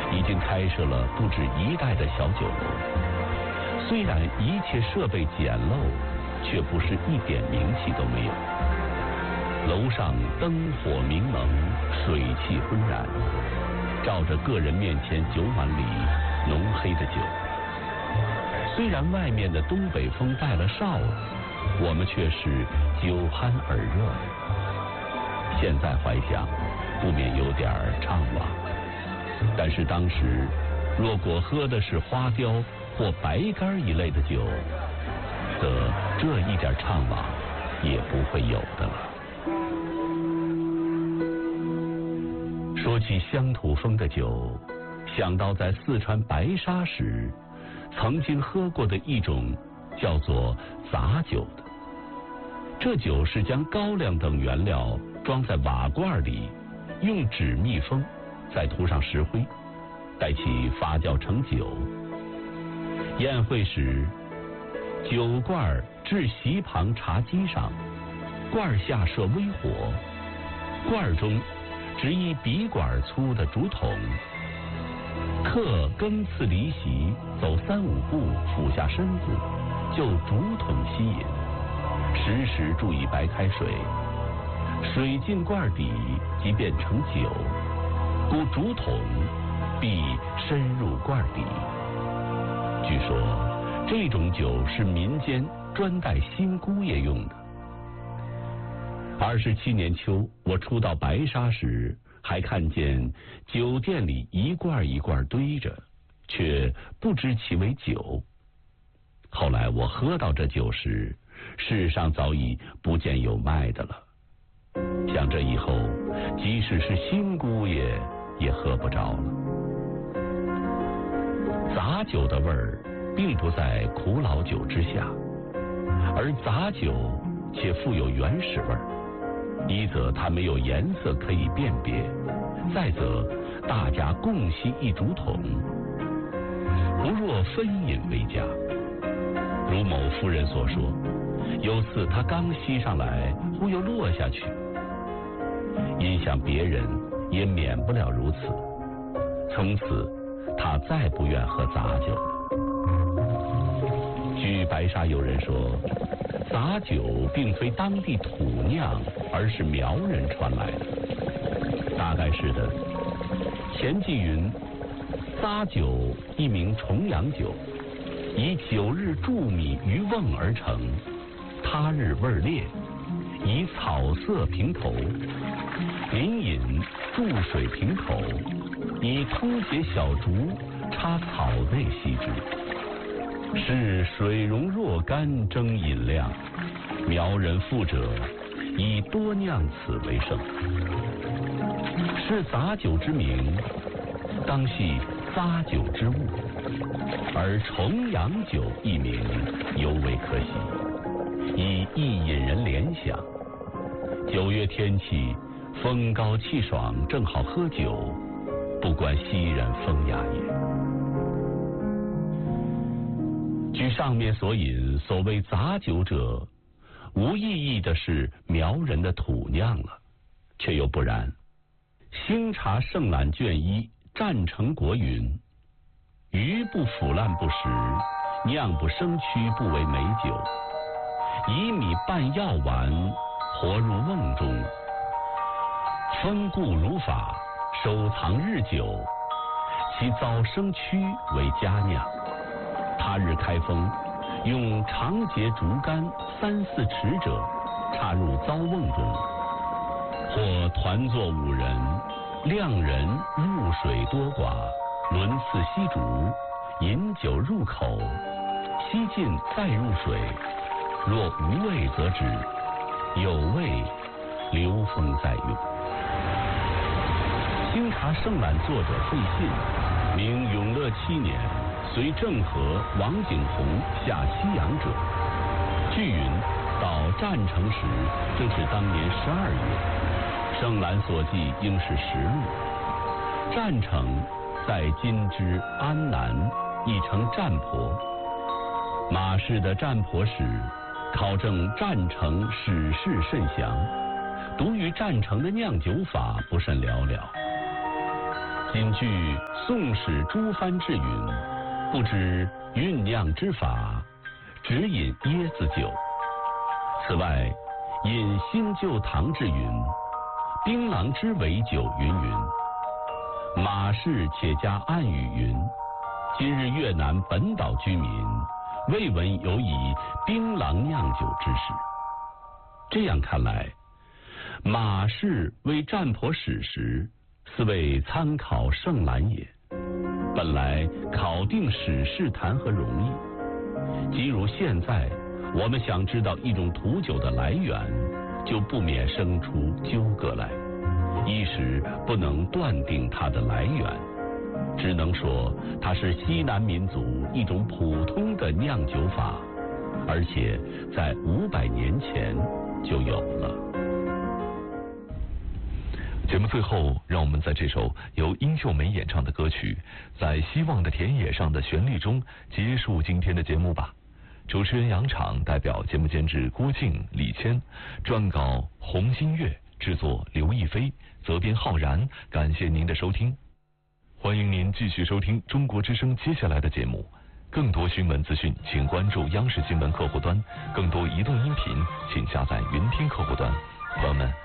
已经开设了不止一代的小酒楼。虽然一切设备简陋，却不是一点名气都没有。楼上灯火明蒙，水汽昏然，照着个人面前酒碗里浓黑的酒。虽然外面的东北风带了哨子，我们却是酒酣耳热。现在怀想，不免有点怅惘。但是当时，若果喝的是花雕或白干一类的酒，则这一点怅惘也不会有的了。说起乡土风的酒，想到在四川白沙时曾经喝过的一种叫做杂酒的。这酒是将高粱等原料装在瓦罐里，用纸密封，再涂上石灰，待其发酵成酒。宴会时，酒罐置席旁茶几上，罐下设微火，罐中只一笔管粗的竹筒，客更次离席，走3-5步，俯下身子，就竹筒吸饮，时时注意白开水，水进罐底即变成酒，故竹筒必深入罐底。据说这种酒是民间专待新姑爷用的。27年秋，我初到白沙时，还看见酒店里一罐一罐堆着，却不知其为酒。后来我喝到这酒时，世上早已不见有卖的了。想这以后，即使是新姑爷也喝不着了。杂酒的味儿并不在苦老酒之下，而杂酒且富有原始味儿。一则它没有颜色可以辨别，再则大家共吸一竹筒，不若分饮为佳。如某夫人所说，有次她刚吸上来，忽又落下去。因想别人也免不了如此，从此她再不愿喝杂酒了。据白沙有人说，杂酒并非当地土酿，而是苗人传来的。大概是的。前记云，杂酒一名重阳酒，以9日注米于瓮而成，他日味烈，以草色平头，临饮注水平口，以通解小竹插草内吸之。是水溶若干争饮量，苗人富者以多酿此为盛。是杂酒之名，当系杂酒之物，而重阳酒一名尤为可喜，以易引人联想。9月天气风高气爽，正好喝酒，不关昔人风雅也。据上面所引，所谓杂酒者，无意义的是苗人的土酿了，却又不然。新茶圣览卷1战成国云：鱼不腐烂不食，酿不生蛆，不为美酒。以米拌药丸，活入瓮中，封固如法，收藏日久，其早生蛆为佳酿。他日开封，用长节竹竿3-4尺者，插入糟瓮中，或团作5人，量人入水多寡，轮次吸竹，饮酒入口，吸尽再入水，若无味则止，有味流风再用。新茶圣览作者费信，明永乐7年，随郑和、王景洪下西洋者。据云，到战城时，正是当年12月。圣览所记应是实录。战城在今之安南，亦称战婆。马氏的战婆史，考证战城史事甚详，独于战城的酿酒法不甚了了。 仅据《宋史·诸藩志》云：“不知酝酿之法，只饮椰子酒。”此外，引新旧唐志云：“槟榔汁为酒。”云云。马氏且加暗语云：“今日越南本岛居民未闻有以槟榔酿酒之事。”这样看来，马氏为占卜史实，似为参考圣览也。本来考定史事谈何容易，即如现在我们想知道一种土酒的来源，就不免生出纠葛来，一时不能断定它的来源，只能说它是西南民族一种普通的酿酒法，而且在500年前就有了。 节目最后，让我们在这首由殷秀梅演唱的歌曲《在希望的田野上》的旋律中结束今天的节目吧。主持人杨昶，代表节目监制郭靖、李谦，撰稿洪新月，制作刘亦菲，责编浩然。感谢您的收听，欢迎您继续收听中国之声接下来的节目。更多新闻资讯，请关注央视新闻客户端；更多移动音频，请下载云听客户端。朋友们，